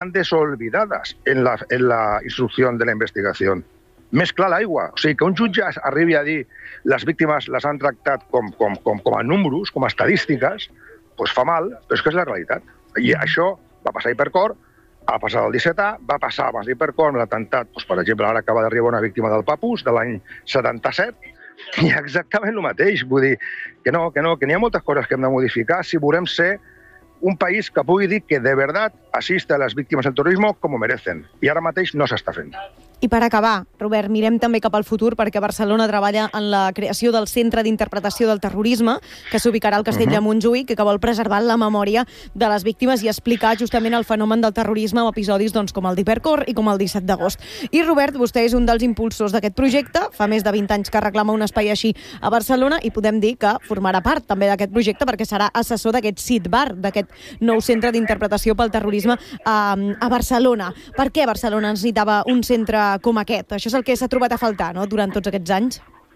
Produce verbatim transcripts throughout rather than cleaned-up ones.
están desolvidadas en la, en la instrucción de la investigación. Més clar l'aigua. O sigui, que un jutge arribi a dir les víctimes les han tractat com, com, com, com a números, com a estadístiques, doncs fa mal, però és que és la realitat. I això va passar a Hipercor, ha passat al disset A, va passar abans d'Hipercor amb l'atemptat, doncs, per exemple, ara acaba d'arribar una víctima del Papus, de l'any setanta-set, i exactament el mateix. Vull dir que no, que no, que n'hi ha moltes coses que hem de modificar si volem ser un país que pugui dir que de veritat assiste a les víctimes del terrorisme com ho merecen. I ara mateix no s'està fent. I per acabar, Robert, mirem també cap al futur perquè Barcelona treballa en la creació del Centre d'Interpretació del Terrorisme, que s'ubicarà al Castell de Montjuïc, que vol preservar la memòria de les víctimes i explicar justament el fenomen del terrorisme amb episodis doncs, com el d'Hipercor i com el disset d'agost. I Robert, vostè és un dels impulsors d'aquest projecte, fa més de vint anys que reclama un espai així a Barcelona i podem dir que formarà part també d'aquest projecte perquè serà assessor d'aquest CITBAR, d'aquest nou Centre d'Interpretació pel Terrorisme a, a Barcelona. Per què Barcelona necessitava un centre com aquest? Això és el que s'ha trobat a faltar, no?, durant tots aquests anys?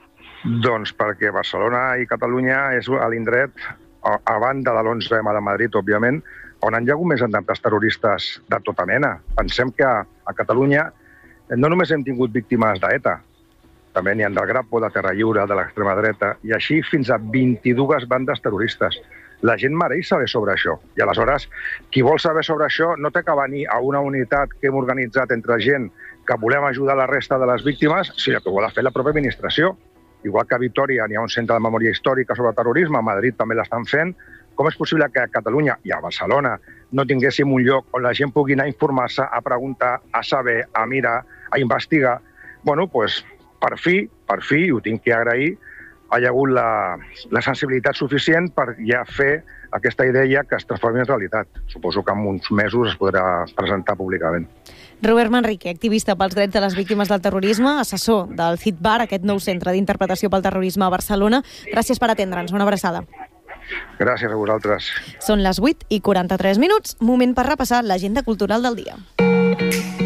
Doncs perquè Barcelona i Catalunya és l'indret, a, a banda de l'onze ema de Madrid, òbviament, on han hi ha hagut més atemptats terroristes de tota mena. Pensem que a, a Catalunya no només hem tingut víctimes d'ETA, també n'hi ha del Grapo, de Terra Lliure, de l'extrema dreta, i així fins a vint-i-dues bandes terroristes. La gent mereix saber sobre això. I aleshores, qui vol saber sobre això no té que venir a una unitat que hem organitzat entre gent que volem ajudar la resta de les víctimes, sinó que ho ha de fer la pròpia administració. Igual que a Vitòria n'hi ha un centre de memòria històrica sobre terrorisme, a Madrid també l'estan fent. Com és possible que a Catalunya i a Barcelona no tinguéssim un lloc on la gent pugui anar a informar-se, a preguntar, a saber, a mirar, a investigar? Bueno, doncs, per fi, per fi, i ho tinc que agrair, ha hagut la, la sensibilitat suficient per ja fer aquesta idea que es transformi en realitat. Suposo que en uns mesos es podrà presentar públicament. Robert Manrique, activista pels drets de les víctimes del terrorisme, assessor del CITBAR, aquest nou centre d'interpretació pel terrorisme a Barcelona. Gràcies per atendre'ns. Una abraçada. Gràcies a vosaltres. Són les vuit i quaranta-tres minuts. Moment per repassar l'agenda cultural del dia.